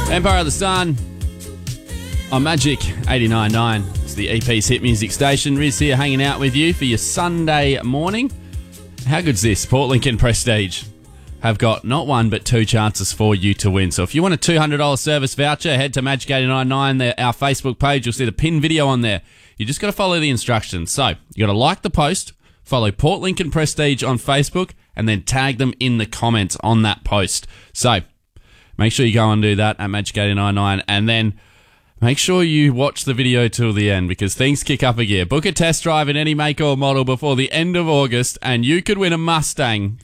Empire of the Sun on Magic 89.9. It's the EP's hit music station. Riz here hanging out with you for your Sunday morning. How good's this? Port Lincoln Prestige have got not one but two chances for you to win. So if you want a $200 service voucher, head to Magic 89.9, our Facebook page. You'll see the pinned video on there. You just got to follow the instructions. So you got to like the post, follow Port Lincoln Prestige on Facebook, and then tag them in the comments on that post. So make sure you go and do that at Magic 89.9, and then make sure you watch the video till the end because things kick up a gear. Book a test drive in any make or model before the end of August and you could win a Mustang